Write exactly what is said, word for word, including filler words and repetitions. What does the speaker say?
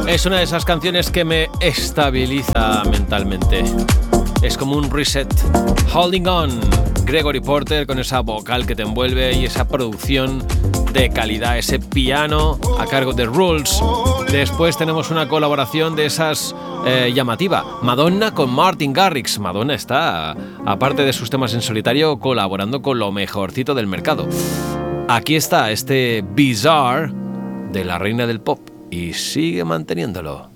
Es una de esas canciones que me estabiliza mentalmente. Es como un reset. Holding On, Gregory Porter con esa vocal que te envuelve y esa producción de calidad, ese piano a cargo de Rules. Después tenemos una colaboración de esas eh, llamativa, Madonna con Martin Garrix. Madonna está, aparte de sus temas en solitario, colaborando con lo mejorcito del mercado. Aquí está este Bizarre de la reina del pop y sigue manteniéndolo.